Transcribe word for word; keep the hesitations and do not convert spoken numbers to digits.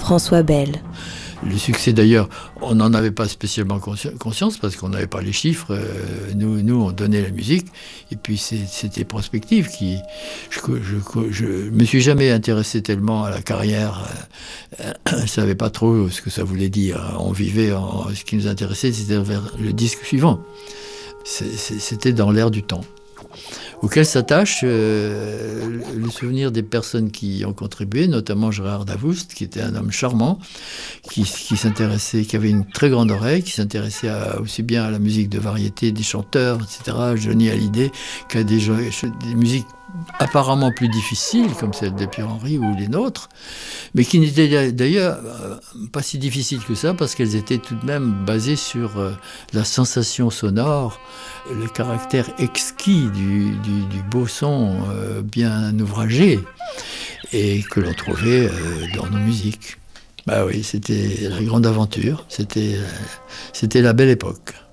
François Bell. Le succès, d'ailleurs, on n'en avait pas spécialement consci- conscience parce qu'on n'avait pas les chiffres. Euh, nous, nous, on donnait la musique et puis c'est, c'était prospective. Qui, je ne me suis jamais intéressé tellement à la carrière. Euh, je ne savais pas trop ce que ça voulait dire. On vivait, en, ce qui nous intéressait, c'était vers le disque suivant. C'est, c'est, c'était dans l'air du temps. Auquel s'attache euh, le souvenir des personnes qui y ont contribué, notamment Gérard Davoust, qui était un homme charmant, qui, qui s'intéressait, qui avait une très grande oreille, qui s'intéressait à, aussi bien à la musique de variété, des chanteurs, et cetera, Johnny Hallyday, qu'à des, des musiques apparemment plus difficiles, comme celle de Pierre-Henry ou les nôtres, mais qui n'étaient d'ailleurs euh, pas si difficiles que ça, parce qu'elles étaient tout de même basées sur euh, la sensation sonore, le caractère exquis du, du, du beau son euh, bien ouvragé, et que l'on trouvait euh, dans nos musiques. Bah oui, c'était la grande aventure, c'était, euh, c'était la belle époque.